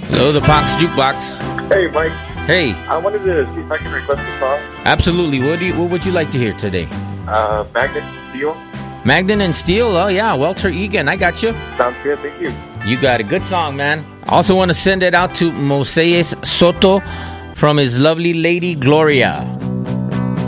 Hello, the Fox Jukebox. Hey, Mike. Hey. I wanted to see if I can request a song. Absolutely. What would you like to hear today? Magnet Steel. Magnet and Steel? Oh, yeah. Walter Egan. I got you. Sounds good. Thank you. You got a good song, man. Also want to send it out to Moises Soto from his lovely lady, Gloria.